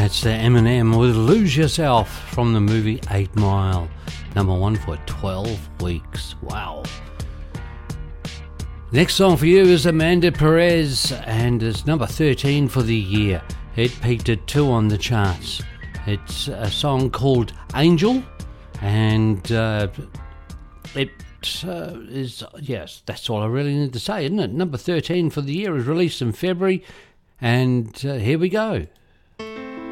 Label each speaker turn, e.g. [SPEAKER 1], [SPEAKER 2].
[SPEAKER 1] That's Eminem with Lose Yourself from the movie 8 Mile. Number 1 for 12 weeks. Wow. Next song for you is Amanda Perez, and it's number 13 for the year. It peaked at 2 on the charts. It's a song called Angel, and it is, yes, that's all I really need to say, isn't it? Number 13 for the year is released in February, and here we go.